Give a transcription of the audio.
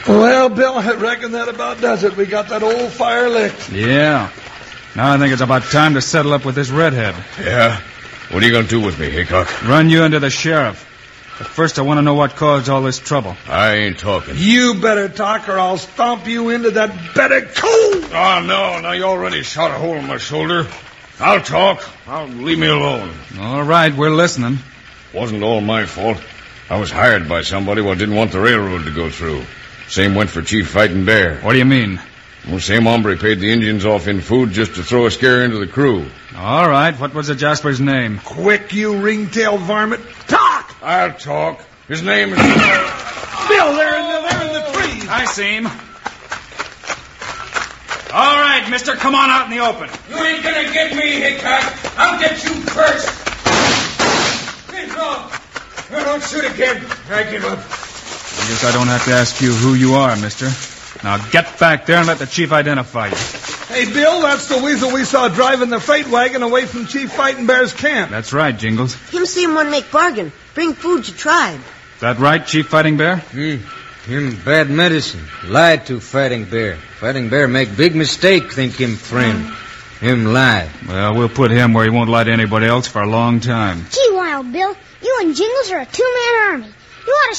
Well, Bill, I reckon that about does it. We got that old fire licked. Yeah. Now I think it's about time to settle up with this redhead. Yeah? What are you going to do with me, Hickok? Run you into the sheriff. But first I want to know what caused all this trouble. I ain't talking. You better talk or I'll stomp you into that bed of coal. Oh, no. Now, you already shot a hole in my shoulder. I'll talk. Leave me alone. All right, we're listening. Wasn't all my fault. I was hired by somebody who didn't want the railroad to go through. Same went for Chief Fighting Bear. What do you mean? Well, same hombre paid the Indians off in food just to throw a scare into the crew. All right, what was the Jasper's name? Quick, you ringtail varmint. Talk! I'll talk. His name is... Bill, they're in the trees. I see him. All right, mister, come on out in the open. You ain't gonna get me, Hickok. I'll get you first. Hey, no, don't shoot again. I give up. I guess I don't have to ask you who you are, mister. Now get back there and let the chief identify you. Hey, Bill, that's the weasel we saw driving the freight wagon away from Chief Fighting Bear's camp. That's right, Jingles. Him see him want to make bargain. Bring food to tribe. That right, Chief Fighting Bear? Him bad medicine. Lied to Fighting Bear. Fighting Bear make big mistake, think him friend. Him lie. Well, we'll put him where he won't lie to anybody else for a long time. Gee, Wild Bill, you and Jingles are a two-man army. You ought to